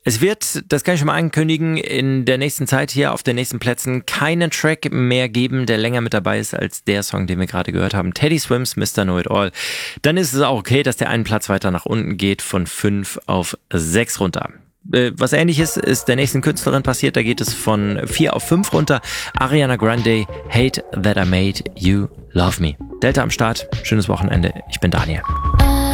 Es wird, das kann ich schon mal ankündigen, in der nächsten Zeit hier auf den nächsten Plätzen keinen Track mehr geben, der länger mit dabei ist als der Song, den wir gerade gehört haben. Teddy Swims, Mr. Know It All. Dann ist es auch okay, dass der einen Platz weiter nach unten geht, von 5 auf 6 runter. Was Ähnliches ist der nächsten Künstlerin passiert, da geht es von 4 auf 5 runter. Ariana Grande, Hate That I Made You Love Me. Delta am Start, schönes Wochenende, ich bin Daniel.